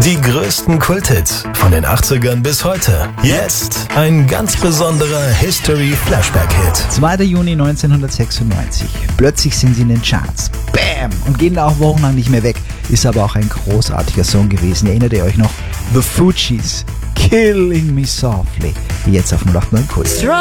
Die größten Kulthits von den 80ern bis heute. Jetzt ein ganz besonderer History-Flashback-Hit. 2. Juni 1996. Plötzlich sind sie in den Charts. Bam! Und gehen da auch wochenlang nicht mehr weg. Ist aber auch ein großartiger Song gewesen. Erinnert ihr euch noch? The Fugees, Killing Me Softly. Jetzt auf 089 Kult.